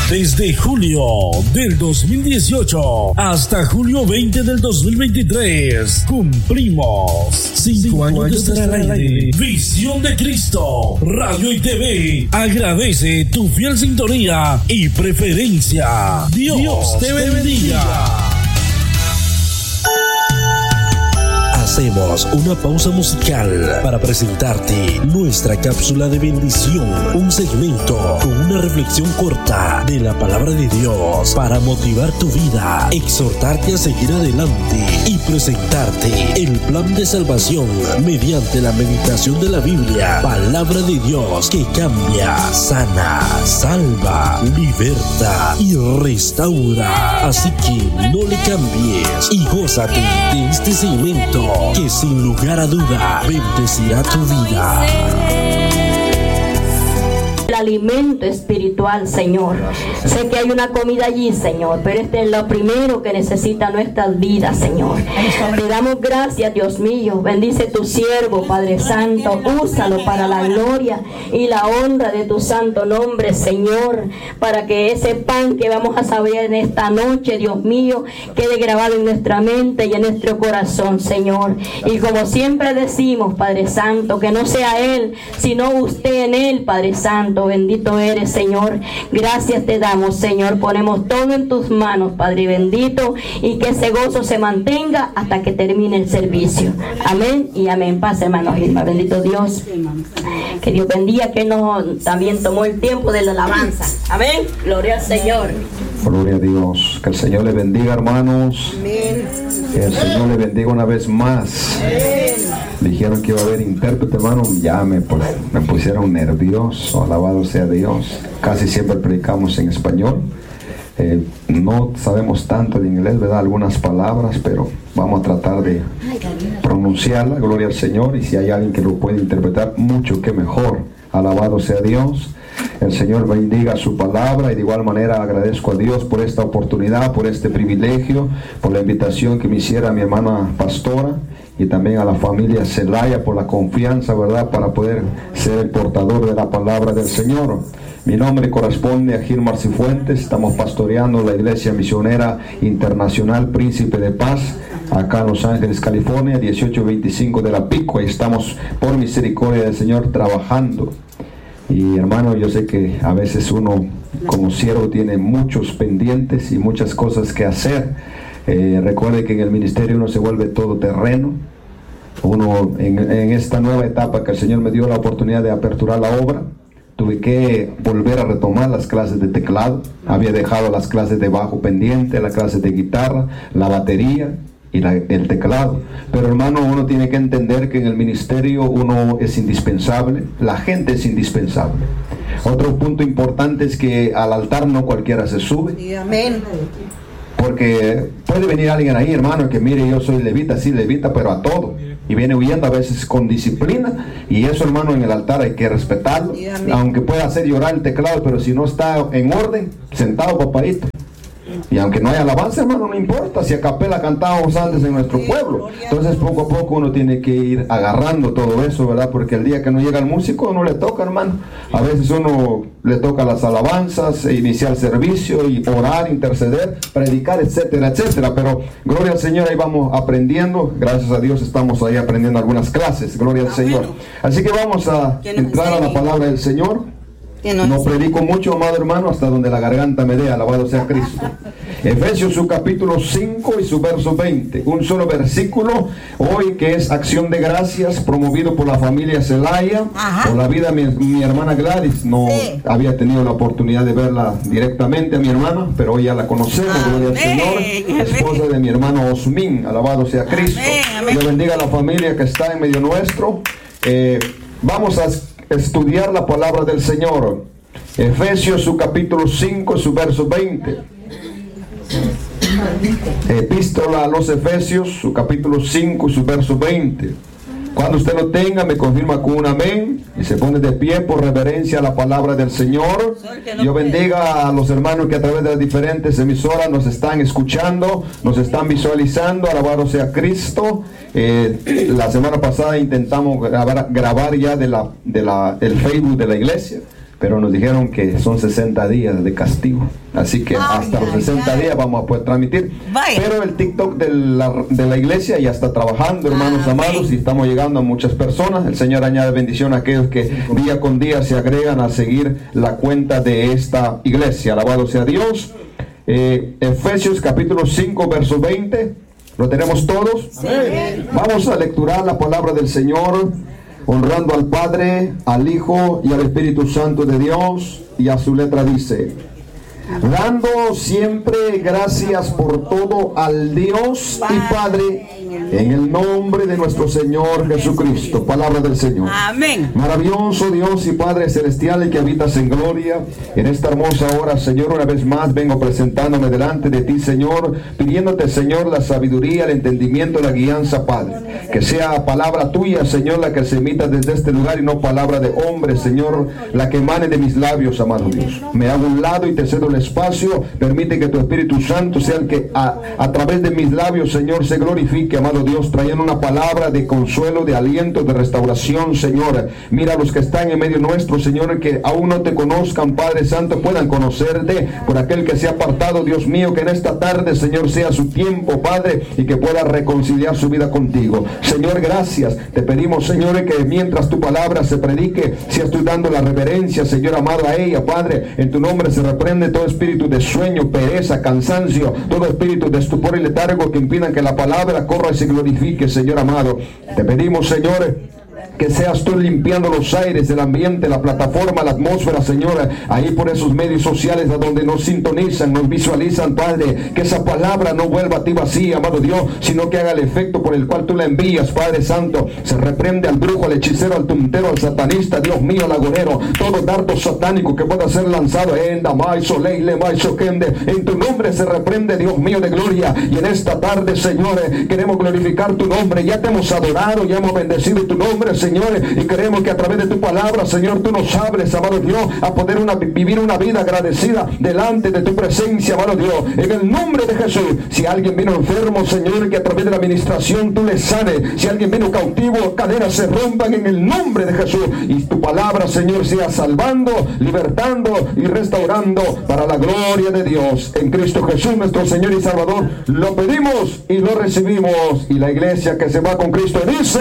Desde julio del 2018 hasta julio 20 del 2023 cumplimos 5 años de estar al aire. Visión de Cristo, radio y TV agradece tu fiel sintonía y preferencia. Dios te bendiga. Hacemos una pausa musical para presentarte nuestra cápsula de bendición, un segmento con una reflexión corta de la palabra de Dios para motivar tu vida, exhortarte a seguir adelante y presentarte el plan de salvación mediante la meditación de la Biblia, palabra de Dios que cambia, sana, salva, liberta y restaura. Así que no le cambies y gózate de este segmento que sin lugar a duda bendecirá tu vida. El alimento espiritual, Señor. Sé que hay una comida allí, Señor, pero este es lo primero que necesita nuestras vidas, Señor. Te damos gracias, Dios mío. Bendice tu siervo, Padre Santo. Úsalo para la gloria y la honra de tu santo nombre, Señor, para que ese pan que vamos a saber en esta noche, Dios mío, quede grabado en nuestra mente y en nuestro corazón, Señor. Y como siempre decimos, Padre Santo, que no sea Él, sino usted en Él, Padre Santo. Bendito eres, Señor. Gracias te damos, Señor. Ponemos todo en tus manos, Padre bendito, y que ese gozo se mantenga hasta que termine el servicio. Amén y amén. Paz, hermano Gilma. Bendito Dios. Que Dios bendiga, que nos también tomó el tiempo de la alabanza. Amén. Gloria al Señor. Gloria a Dios. Que el Señor le bendiga, hermanos. Amén. Que el Señor le bendiga una vez más. Amén. Dijeron que iba a haber intérprete, hermano. Ya me pusieron nervioso. Alabado sea Dios. Casi siempre predicamos en español. No sabemos tanto de inglés, ¿verdad? Algunas palabras, pero vamos a tratar de pronunciarla. Gloria al Señor. Y si hay alguien que lo puede interpretar, mucho que mejor. Alabado sea Dios. El Señor bendiga su palabra y de igual manera agradezco a Dios por esta oportunidad, por este privilegio, por la invitación que me hiciera mi hermana pastora y también a la familia Celaya por la confianza, ¿verdad?, para poder ser el portador de la palabra del Señor. Mi nombre corresponde a Gilmar Cifuentes. Estamos pastoreando la Iglesia Misionera Internacional Príncipe de Paz, acá en Los Ángeles, California, 1825 de la Pico. Ahí estamos, por misericordia del Señor, trabajando. Y hermano, yo sé que a veces uno como siervo tiene muchos pendientes y muchas cosas que hacer. Recuerde que en el ministerio uno se vuelve todoterreno. Uno en esta nueva etapa que el Señor me dio la oportunidad de aperturar la obra, tuve que volver a retomar las clases de teclado. Había dejado las clases de bajo pendiente, las clases de guitarra, la batería y el teclado. Pero hermano, uno tiene que entender que en el ministerio uno es indispensable, la gente es indispensable. Otro punto importante es que al altar no cualquiera se sube. Amén. Porque puede venir alguien ahí, hermano, que mire, yo soy levita, sí, levita, pero a todo. Y viene huyendo a veces con disciplina. Y eso, hermano, en el altar hay que respetarlo. Aunque pueda hacer llorar el teclado, pero si no está en orden, sentado papadito. Y aunque no haya alabanza, hermano, no importa. Si a capela cantábamos antes en nuestro pueblo. Entonces poco a poco uno tiene que ir agarrando todo eso, ¿verdad? Porque el día que no llega el músico no le toca, hermano. A veces uno le toca las alabanzas, iniciar servicio y orar, interceder, predicar, etcétera, etcétera. Pero gloria al Señor, ahí vamos aprendiendo. Gracias a Dios estamos ahí aprendiendo algunas clases. Gloria al Señor. Así que vamos a entrar a la palabra del Señor. No predico mucho, amado hermano, hasta donde la garganta me dé. Alabado sea Cristo. Efesios su capítulo 5 y su verso 20. Un solo versículo hoy, que es acción de gracias, promovido por la familia Celaya. Por la vida de mi hermana Gladys. No había tenido la oportunidad de verla directamente a mi hermana, pero hoy ya la conocemos. Gloria al Señor. Esposa de mi hermano Osmin. Alabado sea Cristo. Dios bendiga a la familia que está en medio nuestro. Vamos a estudiar la palabra del Señor. Efesios su capítulo 5 su verso 20. Epístola a los Efesios su capítulo 5 su verso 20. Cuando usted lo tenga, me confirma con un amén y se pone de pie por reverencia a la palabra del Señor. Dios bendiga a los hermanos que a través de las diferentes emisoras nos están escuchando, nos están visualizando. Alabado sea Cristo. La semana pasada intentamos grabar ya el Facebook de la iglesia. pero nos dijeron que son 60 días de castigo. Así que hasta los 60 días vamos a poder transmitir. Pero el TikTok de la iglesia ya está trabajando, hermanos amados, y estamos llegando a muchas personas. El Señor añade bendición a aquellos que día con día se agregan a seguir la cuenta de esta iglesia. Alabado sea Dios. Efesios capítulo 5, verso 20. ¿Lo tenemos todos? Sí. Vamos a lecturar la palabra del Señor, honrando al Padre, al Hijo y al Espíritu Santo de Dios. Y a su letra dice: dando siempre gracias por todo al Dios y Padre, en el nombre de nuestro Señor Jesucristo. Palabra del Señor. Amén. Maravilloso Dios y Padre celestial, que habitas en gloria, en esta hermosa hora, Señor, una vez más vengo presentándome delante de ti, Señor, pidiéndote, Señor, la sabiduría, el entendimiento, la guianza, Padre. Que sea palabra tuya, Señor, la que se emita desde este lugar, y no palabra de hombre, Señor, la que emane de mis labios, amado Dios. Me hago un lado y te cedo el espacio. Permite que tu Espíritu Santo sea el que a través de mis labios, Señor, se glorifique, amado Dios, trayendo una palabra de consuelo, de aliento, de restauración, Señor. Mira a los que están en medio nuestro, Señor, que aún no te conozcan, Padre Santo, puedan conocerte. Por aquel que se ha apartado, Dios mío, que en esta tarde, Señor, sea su tiempo, Padre, y que pueda reconciliar su vida contigo. Señor, gracias. Te pedimos, Señor, que mientras tu palabra se predique, seas tú dando la reverencia, Señor amado, a ella, Padre. En tu nombre se reprende todo espíritu de sueño, pereza, cansancio, todo espíritu de estupor y letargo que impidan que la palabra corra y se glorifique, Señor amado. Te pedimos, Señor, que seas tú limpiando los aires, el ambiente, la plataforma, la atmósfera, Señor, ahí por esos medios sociales a donde nos sintonizan, nos visualizan, Padre. Que esa palabra no vuelva a ti vacía, amado Dios, sino que haga el efecto por el cual tú la envías, Padre Santo. Se reprende al brujo, al hechicero, al tuntero, al satanista, Dios mío, al agorero, todo dardo satánico que pueda ser lanzado en tu nombre se reprende, Dios mío de gloria. Y en esta tarde, Señor, queremos glorificar tu nombre. Ya te hemos adorado, ya hemos bendecido tu nombre, Señor, y queremos que a través de tu palabra, Señor, tú nos hables, amado Dios, a poder vivir una vida agradecida delante de tu presencia, amado Dios, en el nombre de Jesús. Si alguien vino enfermo, Señor, que a través de la administración tú le sanes. Si alguien vino cautivo, cadenas se rompan en el nombre de Jesús, y tu palabra, Señor, sea salvando, libertando y restaurando para la gloria de Dios. En Cristo Jesús, nuestro Señor y Salvador, lo pedimos y lo recibimos. Y la iglesia que se va con Cristo dice: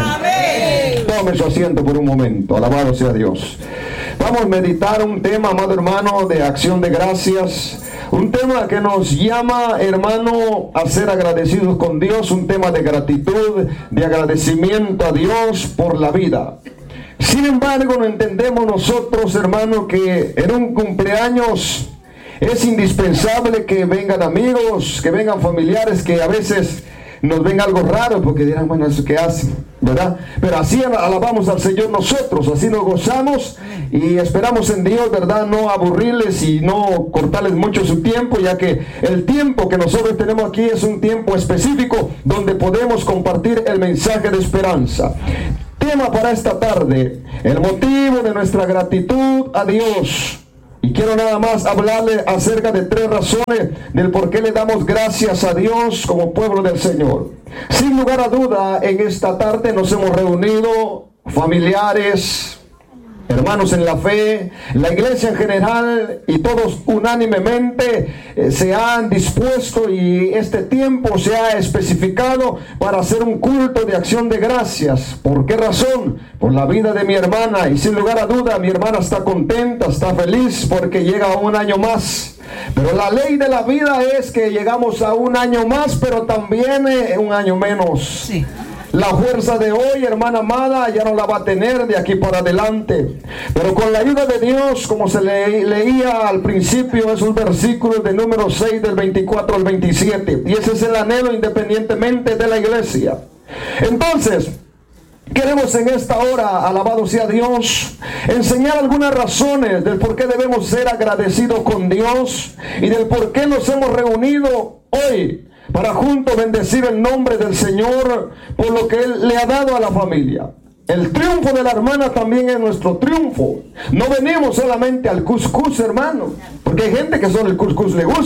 amén. Tome su asiento por un momento. Alabado sea Dios. Vamos a meditar un tema, amado hermano, de acción de gracias. Un tema que nos llama, hermano, a ser agradecidos con Dios. Un tema de gratitud, de agradecimiento a Dios por la vida. Sin embargo, no entendemos nosotros, hermano, que en un cumpleaños es indispensable que vengan amigos, que vengan familiares, que a veces nos ven algo raro porque dirán, bueno, ¿eso qué hacen? ¿Verdad? Pero así alabamos al Señor nosotros, así nos gozamos y esperamos en Dios, ¿verdad? No aburrirles y no cortarles mucho su tiempo, ya que el tiempo que nosotros tenemos aquí es un tiempo específico donde podemos compartir el mensaje de esperanza. Tema para esta tarde: el motivo de nuestra gratitud a Dios. Y quiero nada más hablarle acerca de 3 razones del por qué le damos gracias a Dios como pueblo del Señor. Sin lugar a duda, en esta tarde nos hemos reunido familiares, hermanos en la fe, la iglesia en general, y todos unánimemente se han dispuesto, y este tiempo se ha especificado para hacer un culto de acción de gracias. ¿Por qué razón? Por la vida de mi hermana, y sin lugar a duda mi hermana está contenta, está feliz porque llega a un año más. Pero la ley de la vida es que llegamos a un año más, pero también un año menos. Sí. La fuerza de hoy, hermana amada, ya no la va a tener de aquí para adelante. Pero con la ayuda de Dios, como se leía al principio, esos versículos de número 6 del 24 al 27. Y ese es el anhelo independientemente de la iglesia. Entonces, queremos en esta hora, alabado sea Dios, enseñar algunas razones del por qué debemos ser agradecidos con Dios y del por qué nos hemos reunido hoy para juntos bendecir el nombre del Señor por lo que Él le ha dado a la familia. El triunfo de la hermana también es nuestro triunfo. No venimos solamente al cuscús, hermano, porque hay gente que solo el cuscús le gusta.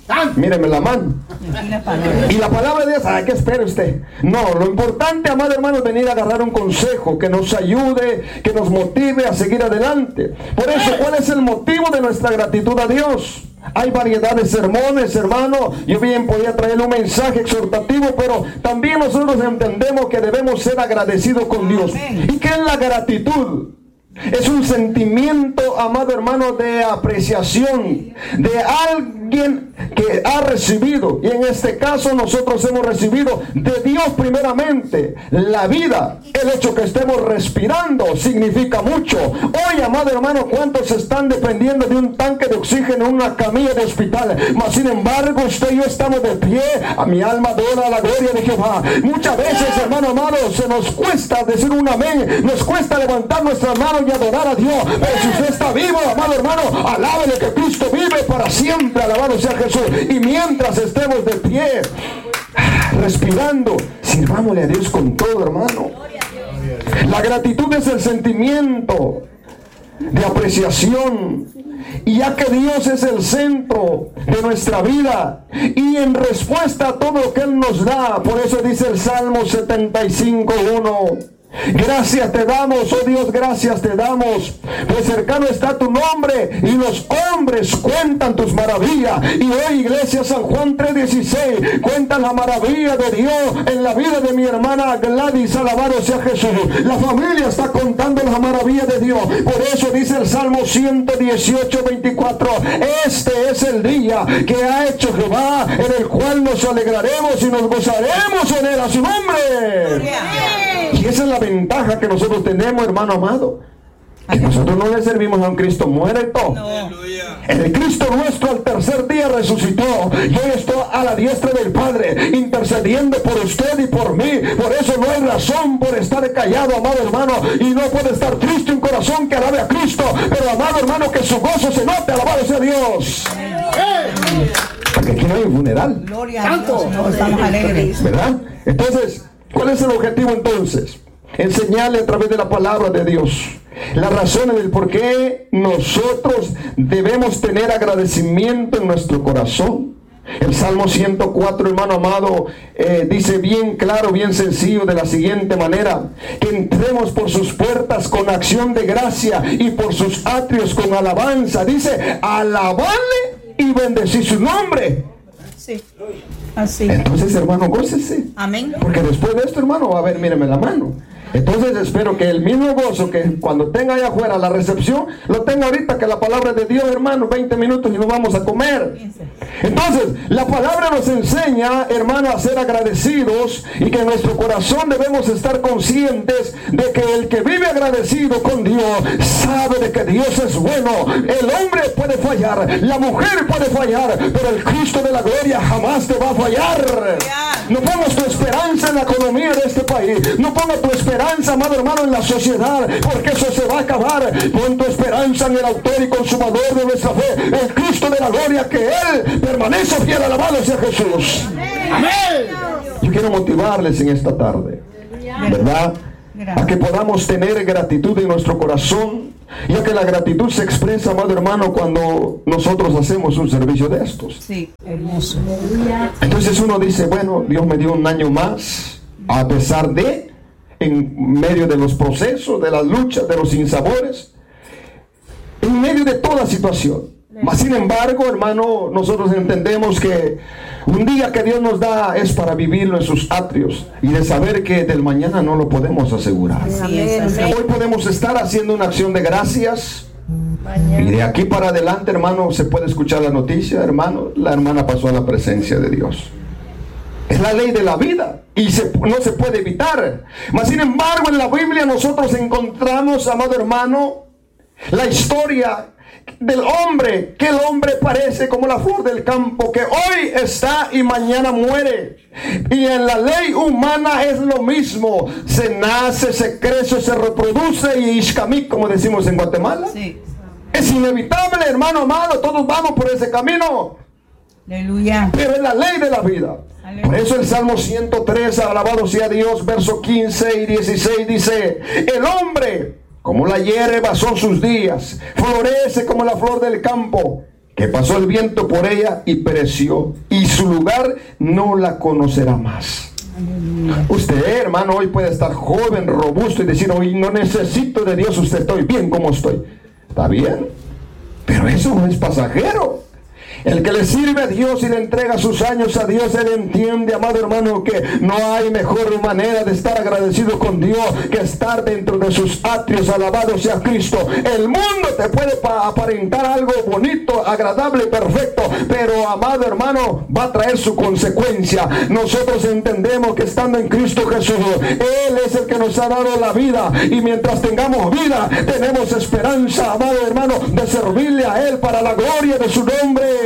Míreme la mano. Y la palabra de Dios, ¿qué espera usted? No, lo importante, amado hermano, es venir a agarrar un consejo que nos ayude, que nos motive a seguir adelante. Por eso, ¿cuál es el motivo de nuestra gratitud a Dios? Hay variedad de sermones, hermano. Yo bien podía traerle un mensaje exhortativo, pero también nosotros entendemos que debemos ser agradecidos con Dios. ¿Y qué es la gratitud? Es un sentimiento, amado hermano, de apreciación de alguien que ha recibido, y en este caso nosotros hemos recibido de Dios primeramente la vida. El hecho que estemos respirando significa mucho. Hoy, amado hermano, ¿cuántos están dependiendo de un tanque de oxígeno en una camilla de hospital? Mas sin embargo, usted y yo estamos de pie. A mi alma adora la gloria de Jehová. Muchas veces, hermano amado, se nos cuesta decir un amén, nos cuesta levantar nuestras manos y adorar a Dios. Pero si usted está vivo, amado hermano, alábele que Cristo vive para siempre. Alabado sea Jesús. Y mientras estemos de pie, respirando, sirvámosle a Dios con todo, hermano. La gratitud es el sentimiento de apreciación, y ya que Dios es el centro de nuestra vida y en respuesta a todo lo que Él nos da, por eso dice el Salmo 75:1: gracias te damos, oh Dios, gracias te damos, pues cercano está tu nombre y los hombres cuentan tus maravillas. Y hoy, iglesia, San Juan 3:16 cuentan la maravilla de Dios en la vida de mi hermana Gladys. Alabado sea Jesús. La familia está contando la maravilla de Dios. Por eso dice el Salmo 118:24: este es el día que ha hecho Jehová, en el cual nos alegraremos y nos gozaremos en él. A su nombre. Y esa es la ventaja que nosotros tenemos, hermano amado, que nosotros no le servimos a un Cristo muerto. El Cristo nuestro al tercer día resucitó y hoy está a la diestra del Padre intercediendo por usted y por mí. Por eso no hay razón por estar callado, amado hermano, y no puede estar triste un corazón que alabe a Cristo, pero amado hermano, que su gozo se note. Alabado sea Dios. Porque aquí no hay un funeral. Gloria a Dios, estamos alegres, ¿verdad? Entonces, ¿cuál es el objetivo entonces? Enseñarle a través de la palabra de Dios las razones del por qué nosotros debemos tener agradecimiento en nuestro corazón. El Salmo 104, hermano amado, dice bien claro, bien sencillo, de la siguiente manera: que entremos por sus puertas con acción de gracia y por sus atrios con alabanza. Dice, alabarle y bendecir su nombre. Sí, así. Entonces, hermano, gócese. Amén. Porque después de esto, hermano, a ver, míreme la mano. Entonces espero que el mismo gozo que cuando tenga allá afuera la recepción, lo tenga ahorita, que la palabra de Dios, hermano, 20 minutos y nos vamos a comer. Entonces, la palabra nos enseña, hermano, a ser agradecidos, y que en nuestro corazón debemos estar conscientes de que el que vive agradecido con Dios sabe de que Dios es bueno. El hombre puede fallar, la mujer puede fallar, pero el Cristo de la gloria jamás te va a fallar. No pongas tu esperanza en la economía de este país, no pongas tu esperanza, amado hermano, en la sociedad, porque eso se va a acabar. Pon tu esperanza en el autor y consumador de nuestra fe, el Cristo de la gloria, que Él permanece fiel. Alabado sea Jesús. Amén. Yo quiero motivarles en esta tarde, ¿verdad?, a que podamos tener gratitud en nuestro corazón, ya que la gratitud se expresa, amado hermano, cuando nosotros hacemos un servicio de estos. Sí, hermoso. Entonces uno dice, bueno, Dios me dio un año más, a pesar de, en medio de los procesos, de las luchas, de los sinsabores, en medio de toda situación. Mas sin embargo, hermano, nosotros entendemos que un día que Dios nos da es para vivirlo en sus atrios, y de saber que del mañana no lo podemos asegurar. Hoy podemos estar haciendo una acción de gracias, y de aquí para adelante, hermano, se puede escuchar la noticia, hermano, la hermana pasó a la presencia de Dios. Es la ley de la vida y no se puede evitar. Mas sin embargo, en la Biblia nosotros encontramos, amado hermano, la historia del hombre, que el hombre parece como la flor del campo, que hoy está y mañana muere. Y en la ley humana es lo mismo: se nace, se crece, se reproduce y ishkamik, como decimos en Guatemala. Sí. Es inevitable, hermano amado, todos vamos por ese camino. Aleluya. Pero es la ley de la vida. Aleluya. Por eso el Salmo 103, alabado sea Dios, verso 15 y 16 dice: el hombre como la hierba son sus días, florece como la flor del campo, que pasó el viento por ella y pereció, y su lugar no la conocerá más. Usted, hermano, hoy puede estar joven, robusto y decir, hoy no necesito de Dios, usted, estoy bien como estoy. Está bien, pero eso no es pasajero. El que le sirve a Dios y le entrega sus años a Dios, él entiende, amado hermano, que no hay mejor manera de estar agradecido con Dios que estar dentro de sus atrios. Alabado sea Cristo. El mundo te puede aparentar algo bonito, agradable, perfecto, pero, amado hermano, va a traer su consecuencia. Nosotros entendemos que estando en Cristo Jesús, Él es el que nos ha dado la vida, y mientras tengamos vida, tenemos esperanza, amado hermano, de servirle a Él para la gloria de su nombre.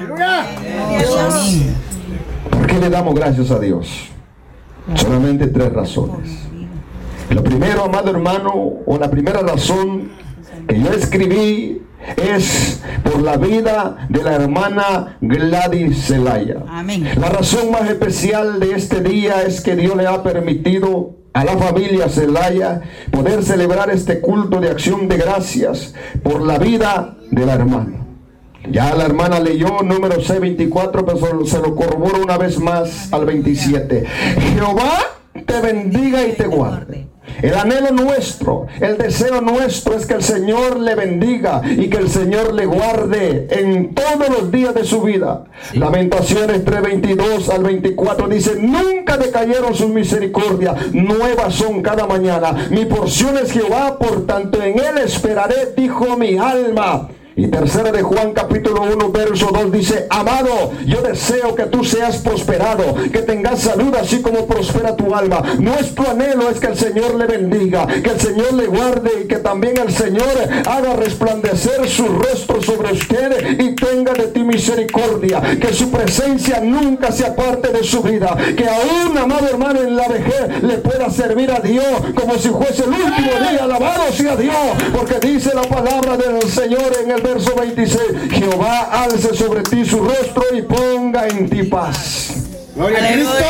¿Por qué le damos gracias a Dios? Solamente 3 razones. Lo primero, amado hermano, o la primera razón que yo escribí es por la vida de la hermana Gladys Zelaya. La razón más especial de este día es que Dios le ha permitido a la familia Zelaya poder celebrar este culto de acción de gracias por la vida de la hermana. Ya la hermana leyó número C24, pero se lo corroboro una vez más al 27. Jehová te bendiga y te guarde. El anhelo nuestro, el deseo nuestro es que el Señor le bendiga y que el Señor le guarde en todos los días de su vida. Lamentaciones 3:22 al 24 dice: nunca decayeron sus misericordias, nuevas son cada mañana. Mi porción es Jehová, por tanto en él esperaré, dijo mi alma. Y tercera de Juan capítulo 1 verso 2 dice: amado, yo deseo que tú seas prosperado, que tengas salud así como prospera tu alma. Nuestro anhelo es que el Señor le bendiga, que el Señor le guarde y que también el Señor haga resplandecer su rostro sobre usted y tenga de ti misericordia, que su presencia nunca se aparte de su vida, que aún, amado hermano, en la vejez le pueda servir a Dios como si fuese el último día. Alabado sea Dios, porque dice la palabra del Señor en el verso 26: Jehová alce sobre ti su rostro y ponga en ti paz. ¡Gloria a Cristo!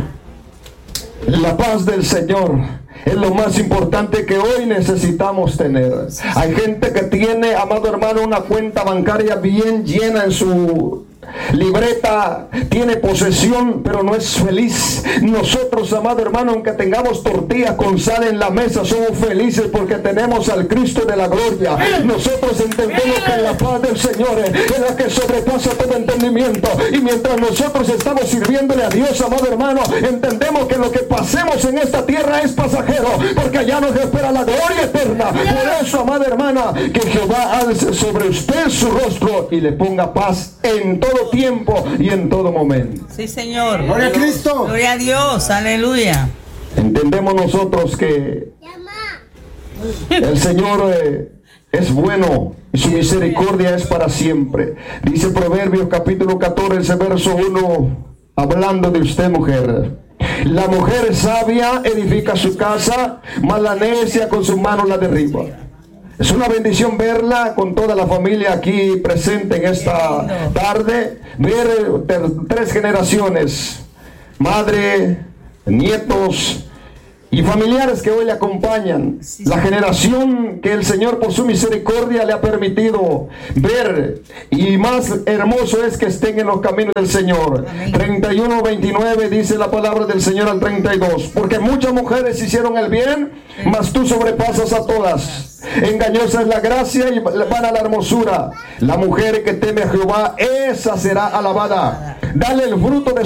La paz del Señor es lo más importante que hoy necesitamos tener. Hay gente que tiene, amado hermano, una cuenta bancaria bien llena en su libreta, tiene posesión, pero no es feliz. Nosotros, amado hermano, aunque tengamos tortillas con sal en la mesa, somos felices porque tenemos al Cristo de la gloria. Nosotros entendemos que la paz del Señor es la que sobrepasa todo entendimiento, y mientras nosotros estamos sirviéndole a Dios, amado hermano, entendemos que lo que pasemos en esta tierra es pasajero, porque allá nos espera la gloria eterna. Por eso, amada hermana, que Jehová alce sobre usted su rostro y le ponga paz en todo tiempo y en todo momento. Sí, Señor. Gloria a Cristo. Gloria a Dios. Aleluya. Entendemos nosotros que el Señor es bueno y su misericordia es para siempre. Dice Proverbios capítulo 14, verso 1, hablando de usted, mujer: la mujer sabia edifica su casa, mas la necia con sus manos la derriba. Es una bendición verla con toda la familia aquí presente en esta tarde, ver 3 generaciones, madre, nietos y familiares que hoy le acompañan. La generación que el Señor por su misericordia le ha permitido ver, y más hermoso es que estén en los caminos del Señor. 31:29 dice la palabra del Señor al 32: porque muchas mujeres hicieron el bien, mas tú sobrepasas a todas. Engañosa es la gracia y vana la hermosura. La mujer que teme a Jehová, esa será alabada. Dale el fruto de